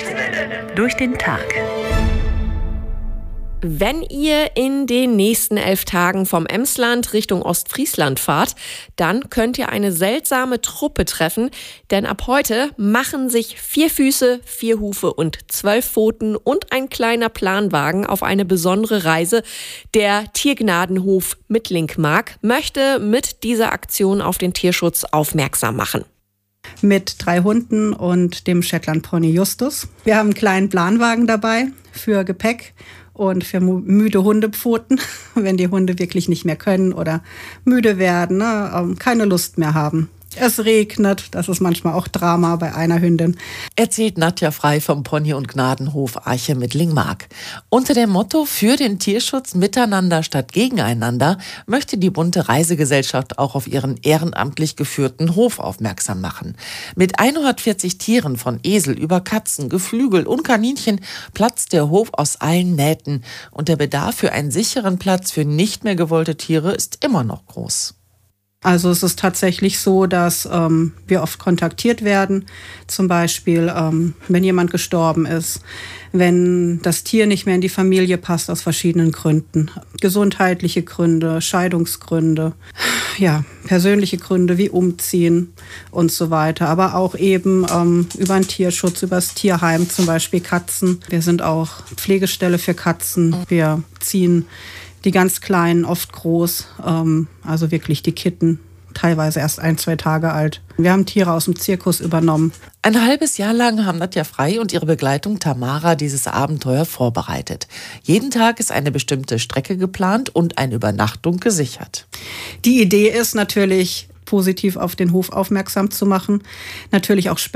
durch den Tag. Wenn ihr in den nächsten 11 Tagen vom Emsland Richtung Ostfriesland fahrt, dann könnt ihr eine seltsame Truppe treffen, denn ab heute machen sich 4 Füße, 4 Hufe und 12 Pfoten und ein kleiner Planwagen auf eine besondere Reise. Der Tiergnadenhof Mittlinkmark möchte mit dieser Aktion auf den Tierschutz aufmerksam machen. Mit 3 Hunden und dem Shetland Pony Justus. Wir haben einen kleinen Planwagen dabei für Gepäck und für müde Hundepfoten, wenn die Hunde wirklich nicht mehr können oder müde werden, keine Lust mehr haben. Es regnet, das ist manchmal auch Drama bei einer Hündin. Erzählt Nadja Frei vom Pony- und Gnadenhof Arche Mittling-Mark. Unter dem Motto für den Tierschutz miteinander statt gegeneinander möchte die bunte Reisegesellschaft auch auf ihren ehrenamtlich geführten Hof aufmerksam machen. Mit 140 Tieren von Esel über Katzen, Geflügel und Kaninchen platzt der Hof aus allen Nähten und der Bedarf für einen sicheren Platz für nicht mehr gewollte Tiere ist immer noch groß. Also es ist tatsächlich so, dass wir oft kontaktiert werden, zum Beispiel wenn jemand gestorben ist, wenn das Tier nicht mehr in die Familie passt aus verschiedenen Gründen. Gesundheitliche Gründe, Scheidungsgründe, ja, persönliche Gründe wie Umziehen und so weiter. Aber auch eben über den Tierschutz, über das Tierheim, zum Beispiel Katzen. Wir sind auch Pflegestelle für Katzen. Wir ziehen die ganz Kleinen oft groß, also wirklich die Kitten, teilweise erst 1-2 Tage alt. Wir haben Tiere aus dem Zirkus übernommen. Ein halbes Jahr lang haben Nadja Frei und ihre Begleitung Tamara dieses Abenteuer vorbereitet. Jeden Tag ist eine bestimmte Strecke geplant und eine Übernachtung gesichert. Die Idee ist natürlich, positiv auf den Hof aufmerksam zu machen. Natürlich auch